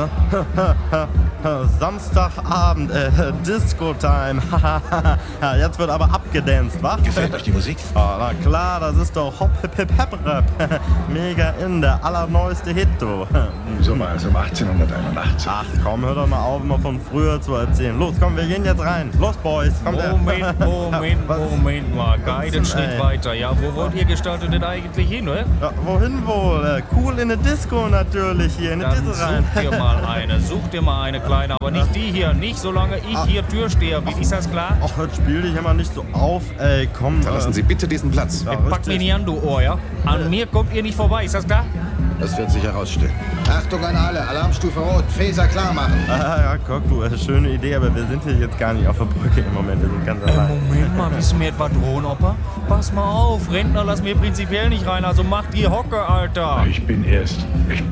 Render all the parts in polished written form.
Samstagabend, Disco-Time. Jetzt wird aber abgedanced, wa? Gefällt euch die Musik? Oh, na klar, das ist doch Hop-Hip-Hip-Rap. Mega in, der allerneueste Hit, du. So war es um 1881. Ach komm, hör doch mal auf, mal von früher zu erzählen. Los, komm, wir gehen jetzt rein. Los, Boys. Komm, Moment mal. Einen Schritt weiter. Ja, wo wollt ihr gestaltet denn eigentlich hin, oder? Ja, wohin wohl? Cool in eine Disco natürlich hier, in eine Dann Disco rein. such dir mal eine kleine, aber nicht die hier, nicht solange ich hier Türsteher bin, ist das klar? Ach, jetzt spiel dich immer nicht so auf, ey, komm. Verlassen Sie bitte diesen Platz. Pack mich nicht an, du Ohr, ja? An mir kommt ihr nicht vorbei, ist das klar? Das wird sich herausstellen. Achtung an alle, Alarmstufe Rot, Phaser klar machen. Ja, guck, du, schöne Idee, aber wir sind hier jetzt gar nicht auf der Brücke im Moment, wir sind ganz allein. Moment mal, willst du mir etwa drohen, Opa? Pass mal auf, Rentner lassen wir prinzipiell nicht rein, also mach die Hocke, Alter. Ich bin erst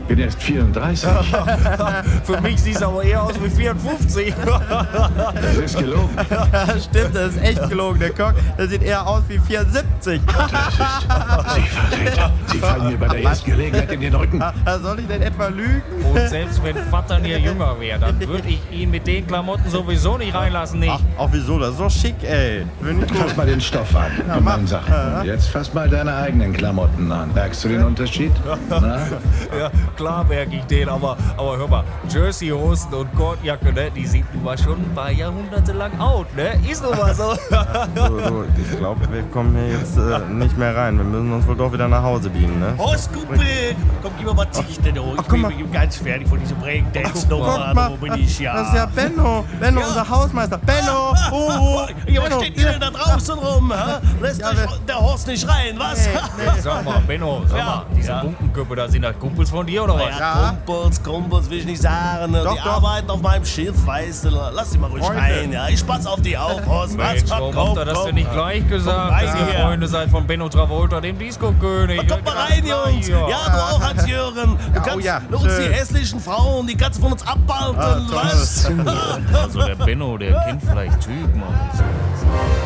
34. Für mich siehst du aber eher aus wie 54. Das ist gelogen. Stimmt, das ist echt gelogen, der Cock, der sieht eher aus wie 74. Sie Verräter, Sie fallen mir bei der ersten Gelegenheit in den Rücken. Soll ich denn etwa lügen? Und selbst wenn Vater hier jünger wäre, dann würde ich ihn mit den Klamotten sowieso nicht reinlassen, nicht? Ach, auch wieso, das ist doch schick, ey. Fass mal den Stoff an. Ja, mach. Sachen. Und jetzt fass mal deine eigenen Klamotten an. Merkst du den Unterschied? Na? Ja, klar merke ich den, aber hör mal, Jersey-Hosen und Kordjacke, ne, die sind nun mal schon ein paar Jahrhunderte lang out, ne? Ist nun mal so. So, ich glaube, wir kommen hier jetzt nicht mehr rein. Wir müssen uns wohl doch wieder nach Hause beamen, ne? Horst, Kumpel, komm, gib mir mal Dichte, du. Ich bin ganz fertig von diesem Breakdance-Nummer. Wo bin ich ja? Das ist ja Benno. Benno, unser Hausmeister. Benno! Ja, was Benno, steht ihr denn da draußen rum? Hä? Lässt euch der Horst nicht rein, was? Sag mal, Benno, diese Bunkenköpfe, da sind das Kumpels von dir oder was? Ja, Kumpels will ich nicht sagen. Die arbeiten auf meinem Schiff, weißt du. Lass sie mal ruhig rein, ja. Ich pass auf die auf, Horst. Mensch, warum habt ihr das denn nicht gleich gesagt, rein dass ihr hier. Freunde seid von Benno Travolta, dem Disco-König? Kommt mal rein, Jungs. Ja, du auch, Hans-Jürgen. Du kannst uns die hässlichen Frauen, die kannst du von uns abbalten, was? Also der Benno, der kennt vielleicht Typen.